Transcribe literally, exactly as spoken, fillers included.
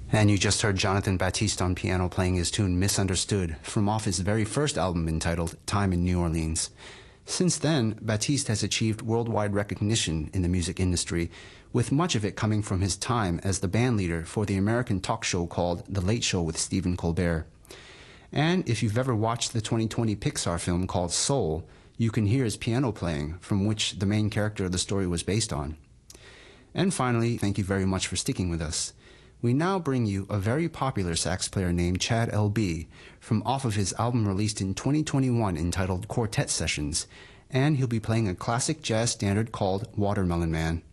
And you just heard Jonathan Batiste on piano playing his tune Misunderstood from off his very first album entitled Time in New Orleans. Since then, Batiste has achieved worldwide recognition in the music industry, with much of it coming from his time as the bandleader for the American talk show called The Late Show with Stephen Colbert. And if you've ever watched the twenty twenty Pixar film called Soul, you can hear his piano playing, from which the main character of the story was based on. And finally, thank you very much for sticking with us. We now bring you a very popular sax player named Chad L B from off of his album released in twenty twenty-one entitled Quartet Sessions, and he'll be playing a classic jazz standard called Watermelon Man.